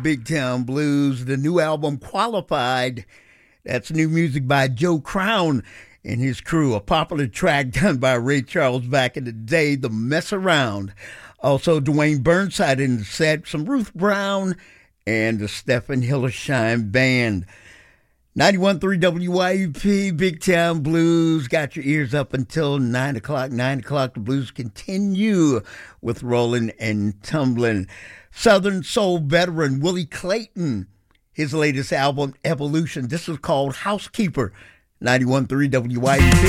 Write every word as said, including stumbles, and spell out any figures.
Big Town Blues, the new album Qualified. That's new music by Joe Crown and his crew. A popular track done by Ray Charles back in the day, The Mess Around. Also, Dwayne Burnside in the set, some Ruth Brown, and the Stephen Hillershine Band. ninety-one point three W Y U P, Big Town Blues. Got your ears up until nine o'clock. nine o'clock, the blues continue with Rolling and Tumbling. Southern Soul veteran Willie Clayton, his latest album, Evolution. This is called Housekeeper. ninety-one point three W Y U P.